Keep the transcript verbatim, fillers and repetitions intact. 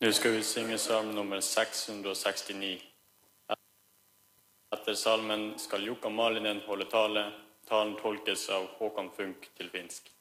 Nu ska vi synge psalm nummer seks hundre sekstini. Etter salmen skal Jukka Malinen holde tale. Talen tolkes av Håkon Funk til finsk.